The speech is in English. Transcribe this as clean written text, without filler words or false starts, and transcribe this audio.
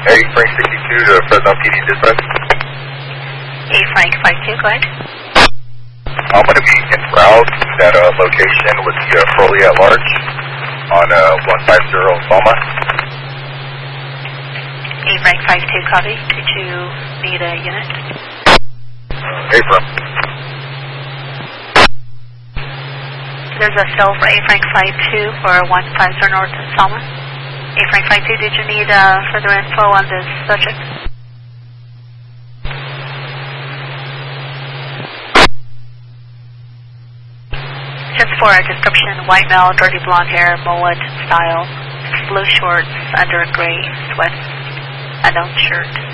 A Frank 62 to Fresno PD dispatch. A Frank 52, go ahead. I'm going to be en route to that location with the Froley at large on 150 Soma. A Frank 52, copy. Did you need a unit? April. There's a cell for A Frank 52 for 150 North Soma. A Frank 52, did you need further info on this subject? Just for a description, white male, dirty blonde hair, mullet style, blue shorts, under gray sweat, unknown shirt.